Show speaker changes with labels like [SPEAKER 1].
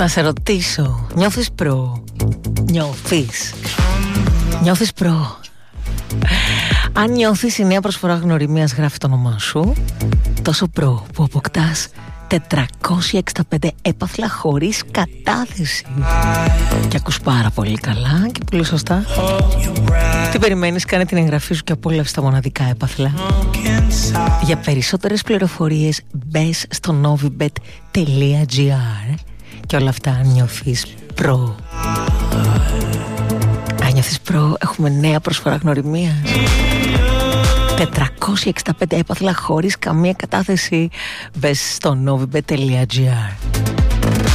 [SPEAKER 1] Να σε ρωτήσω, νιώθεις προ? Νιώθεις προ? Αν νιώθεις η νέα προσφορά γνωριμίας γράφει το όνομά σου, τόσο προ που αποκτάς 465 έπαθλα χωρίς κατάθεση. Και ακούς πάρα πολύ καλά και πολύ σωστά. Τι περιμένεις, κάνε την εγγραφή σου και απόλαυσε τα μοναδικά έπαθλα. Για περισσότερες πληροφορίες μπες στο novibet.gr. Και όλα αυτά αν νιώθεις προ. Αν νιώθεις προ, έχουμε νέα προσφορά γνωριμίας. 465 έπαθλα χωρίς καμία κατάθεση. Μπες στο novibet.gr.